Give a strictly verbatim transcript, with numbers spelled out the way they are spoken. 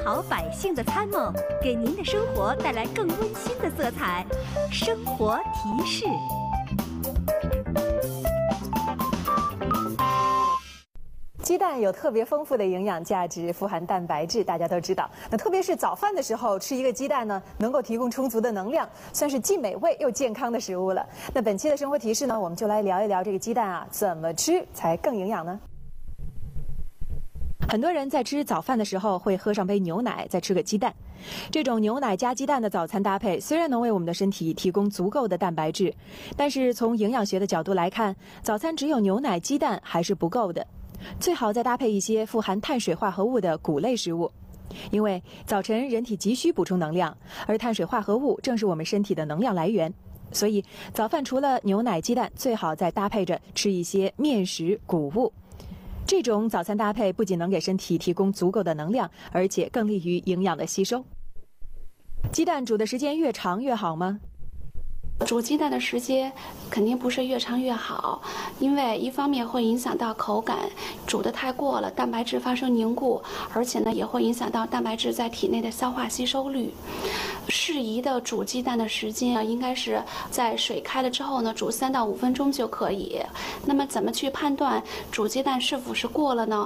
好百姓的参谋，给您的生活带来更温馨的色彩。生活提示。 鸡蛋有特别丰富的营养价值，富含蛋白质，大家都知道。那特别是早饭的时候吃一个鸡蛋呢，能够提供充足的能量，算是既美味又健康的食物了。那本期的生活提示呢，我们就来聊一聊这个鸡蛋啊，怎么吃才更营养呢？很多人在吃早饭的时候会喝上杯牛奶，再吃个鸡蛋。这种牛奶加鸡蛋的早餐搭配，虽然能为我们的身体提供足够的蛋白质，但是从营养学的角度来看，早餐只有牛奶、鸡蛋还是不够的。最好再搭配一些富含碳水化合物的谷类食物，因为早晨人体急需补充能量，而碳水化合物正是我们身体的能量来源。所以早饭除了牛奶、鸡蛋，最好再搭配着吃一些面食、谷物。这种早餐搭配不仅能给身体提供足够的能量，而且更利于营养的吸收。鸡蛋煮的时间越长越好吗？ 煮鸡蛋的时间肯定不是越长越好，因为一方面会影响到口感，煮得太过了，蛋白质发生凝固，而且呢也会影响到蛋白质在体内的消化吸收率。适宜的煮鸡蛋的时间啊，应该是在水开了之后呢，煮三到五分钟就可以。那么怎么去判断煮鸡蛋是否是过了呢？